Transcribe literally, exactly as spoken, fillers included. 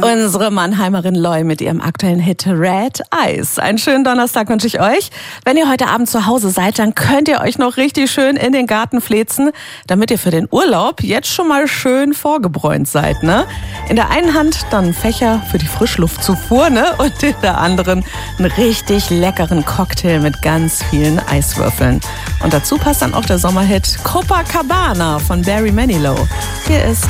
Unsere Mannheimerin Loy mit ihrem aktuellen Hit Red Eyes. Einen schönen Donnerstag wünsche ich euch. Wenn ihr heute Abend zu Hause seid, dann könnt ihr euch noch richtig schön in den Garten flezen, damit ihr für den Urlaub jetzt schon mal schön vorgebräunt seid, ne? In der einen Hand dann Fächer für die Frischluftzufuhr, ne? Und in der anderen einen richtig leckeren Cocktail mit ganz vielen Eiswürfeln. Und dazu passt dann auch der Sommerhit Copacabana von Barry Manilow. Hier ist